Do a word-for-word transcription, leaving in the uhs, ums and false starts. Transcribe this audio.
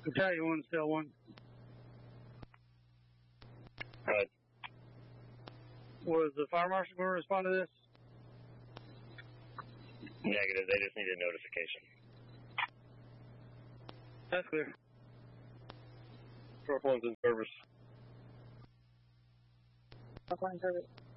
Battalion one, cell one. Right. Was the fire marshal going to respond to this? Negative. They just needed notification. That's clear. Truck one's in service. Truck one in service.